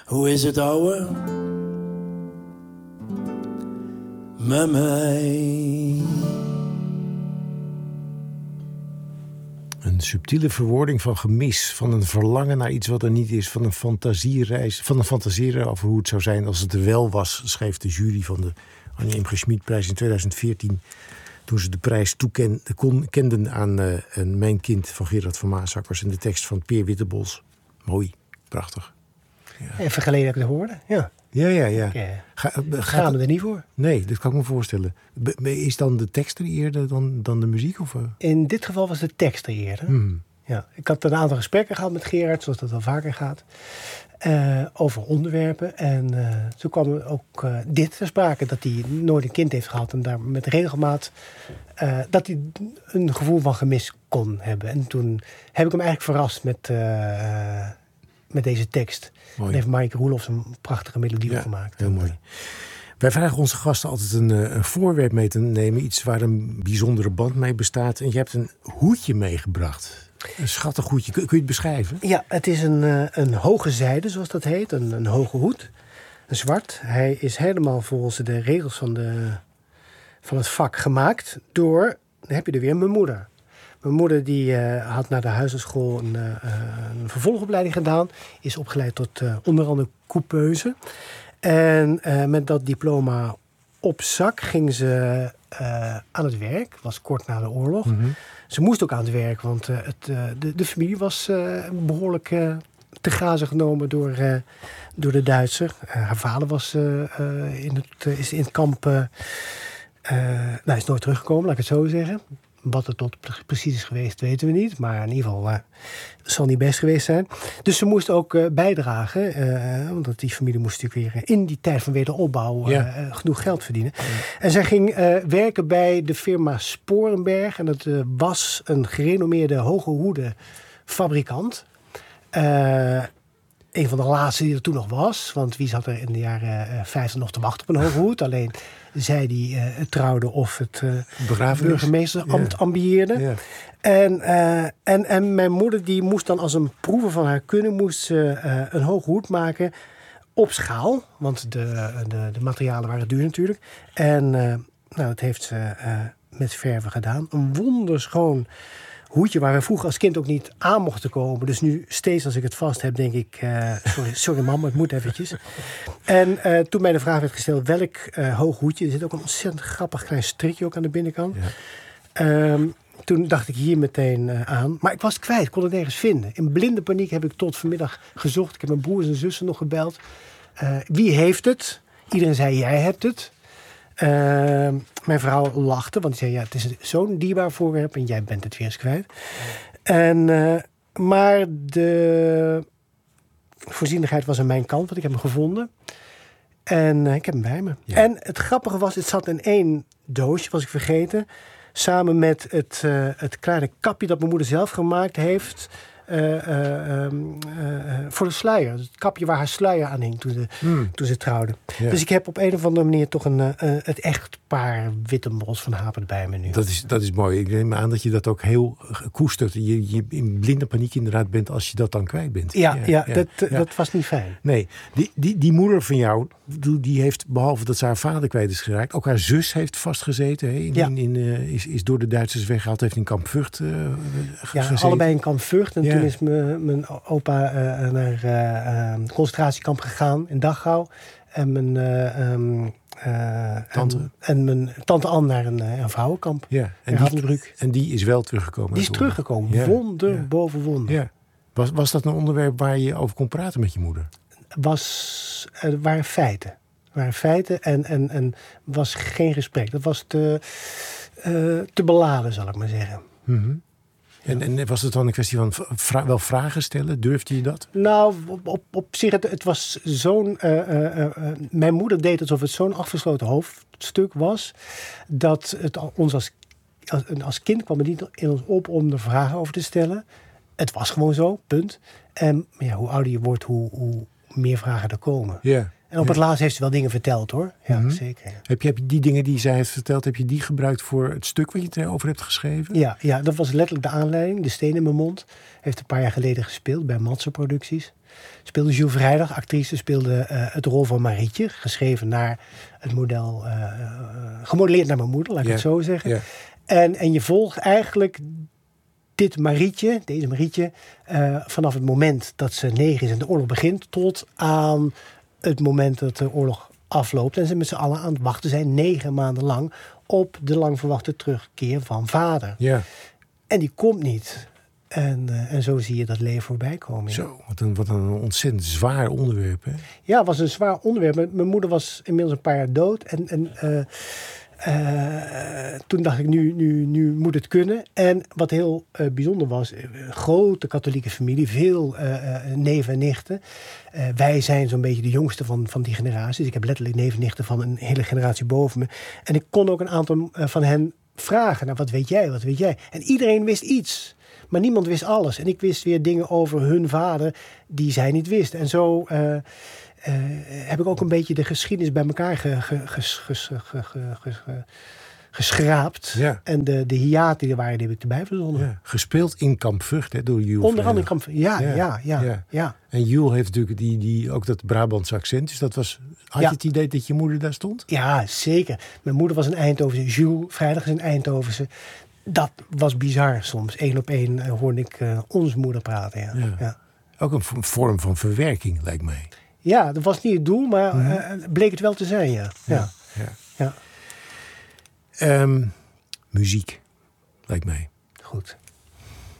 Hoe is het, ouwe? Met mij. Een subtiele verwoording van gemis, van een verlangen naar iets wat er niet is, van een fantasiereis, van een fantaseren over hoe het zou zijn als het er wel was, schreef de jury van de Anja Imre Schmid-prijs in 2014. Toen ze de prijs kenden aan Mijn kind van Gerard van Maasakkers en de tekst van Peer Wittebols. Mooi, prachtig. Ja. Even geleden dat ik het hoorde, ja. Ja. Gaan we er niet voor? Nee, dat kan ik me voorstellen. Is dan de tekst er eerder dan de muziek? Of? In dit geval was de tekst er eerder. Ja, ik had een aantal gesprekken gehad met Gerard, zoals dat wel vaker gaat. Over onderwerpen. En toen kwam er ook dit ter sprake, dat hij nooit een kind heeft gehad. En daar met regelmaat dat hij een gevoel van gemis kon hebben. En toen heb ik hem eigenlijk verrast met deze tekst. Mooi. En heeft Maaike Roelofs een prachtige melodie op gemaakt. Heel mooi. Wij vragen onze gasten altijd een voorwerp mee te nemen. Iets waar een bijzondere band mee bestaat. En je hebt een hoedje meegebracht. Een schattig hoedje. Kun je het beschrijven? Ja, het is een hoge zijde, zoals dat heet. Een hoge hoed. Een zwart. Hij is helemaal volgens de regels van het vak gemaakt door, dan heb je er weer, mijn moeder. Mijn moeder die had na de huisartsschool een vervolgopleiding gedaan. Is opgeleid tot onder andere coupeuse. En met dat diploma op zak ging ze aan het werk. Was kort na de oorlog. Mm-hmm. Ze moest ook aan het werk, want de familie was behoorlijk te grazen genomen door de Duitser. Haar vader was in het kamp. Is nooit teruggekomen, laat ik het zo zeggen. Wat er tot precies is geweest, weten we niet. Maar in ieder geval zal niet best geweest zijn. Dus ze moest ook bijdragen. Want die familie moest natuurlijk weer in die tijd van wederopbouw genoeg geld verdienen. Ja. En zij ging werken bij de firma Sporenberg. En dat was een gerenommeerde hoge hoede fabrikant. Een van de laatste die er toen nog was. Want wie zat er in de jaren 50 nog te wachten op een hoge hoed? Alleen zij die trouwde of het burgemeesterambt ambieerde. Ja. En mijn moeder die moest dan als een proeven van haar kunnen een hoge hoed maken op schaal. Want de materialen waren duur natuurlijk. En dat heeft ze met verven gedaan. Een wonderschoon hoedje waar we vroeger als kind ook niet aan mochten komen. Dus nu steeds als ik het vast heb, denk ik, sorry mama, het moet eventjes. En toen mij de vraag werd gesteld, welk hoog hoedje, er zit ook een ontzettend grappig klein strikje ook aan de binnenkant. Ja. Toen dacht ik hier meteen aan. Maar ik was het kwijt, kon het nergens vinden. In blinde paniek heb ik tot vanmiddag gezocht. Ik heb mijn broers en zussen nog gebeld. Wie heeft het? Iedereen zei, jij hebt het. Mijn vrouw lachte, want die zei, het is zo'n dierbaar voorwerp en jij bent het weer eens kwijt. Maar de voorzienigheid was aan mijn kant, want ik heb hem gevonden. En ik heb hem bij me. Ja. En het grappige was, het zat in 1 doosje, was ik vergeten. Samen met het kleine kapje dat mijn moeder zelf gemaakt heeft. Voor de sluier. Het kapje waar haar sluier aan hing toen ze trouwde. Ja. Dus ik heb op een of andere manier toch het echtpaar Wittenbos van Hapen bij me nu. Dat is mooi. Ik neem aan dat je dat ook heel koestert. Je in blinde paniek inderdaad bent als je dat dan kwijt bent. Dat was niet fijn. Nee, die moeder van jou, die heeft, behalve dat ze haar vader kwijt is geraakt, ook haar zus heeft vastgezeten. Is door de Duitsers weggehaald, heeft in Kamp Vught gezeten. Allebei in Kamp Vught. En toen is mijn opa naar een concentratiekamp gegaan in Dachau. En mijn tante Anne naar een vrouwenkamp. Ja, en die is wel teruggekomen. Die is teruggekomen. Ja. Wonder boven wonder. Ja. Was dat een onderwerp waar je over kon praten met je moeder? Er waren feiten. En was geen gesprek. Dat was te beladen, zal ik maar zeggen. Mm-hmm. En was het dan een kwestie van wel vragen stellen? Durfde je dat? Nou, op zich, het was zo'n... mijn moeder deed alsof het zo'n afgesloten hoofdstuk was, dat het ons als kind kwam het niet in ons op om er vragen over te stellen. Het was gewoon zo, punt. En hoe ouder je wordt, hoe meer vragen er komen. Ja. En op het laatst heeft ze wel dingen verteld, hoor. Ja, mm-hmm. Zeker. Heb je die dingen die zij heeft verteld, heb je die gebruikt voor het stuk wat je erover hebt geschreven? Ja, dat was letterlijk de aanleiding. De Steen in mijn mond heeft een paar jaar geleden gespeeld bij Matze Producties. speelde Jules Vrijdag, actrice, speelde het rol van Marietje. Geschreven naar het model, gemodelleerd naar mijn moeder, laat ik het zo zeggen. Ja. En je volgt eigenlijk deze Marietje, vanaf het moment dat ze 9 is en de oorlog begint, tot aan het moment dat de oorlog afloopt. En ze met z'n allen aan het wachten zijn 9 maanden lang op de lang verwachte terugkeer van vader. Ja. En die komt niet. En zo zie je dat leven voorbij komen. Ja. Zo, wat een ontzettend zwaar onderwerp, hè? Ja, het was een zwaar onderwerp. Mijn moeder was inmiddels een paar jaar dood. En toen dacht ik, nu moet het kunnen. En wat heel bijzonder was, een grote katholieke familie, veel neven en nichten. Wij zijn zo'n beetje de jongste van die generatie. Dus ik heb letterlijk neven en nichten van een hele generatie boven me. En ik kon ook een aantal van hen vragen. Nou, wat weet jij, wat weet jij? En iedereen wist iets. Maar niemand wist alles. En ik wist weer dingen over hun vader die zij niet wist. En zo heb ik ook een beetje de geschiedenis bij elkaar geschraapt. Ja. En de hiaten die er waren, die heb ik erbij verzonnen. Ja. Gespeeld in Kamp Vught, hè, door Jules. Onder andere in Kamp Vught. Ja. En Jules heeft natuurlijk die ook dat Brabantse accent. Dus dat was. Had je het idee dat je moeder daar stond? Ja, zeker. Mijn moeder was een Eindhovense. Jules Vrijdag is een Eindhovense. Dat was bizar soms. 1 op 1 hoorde ik onze moeder praten. Ja. Ook een vorm van verwerking, lijkt mij. Ja, dat was niet het doel, maar bleek het wel te zijn, ja. Muziek, lijkt mij. Goed.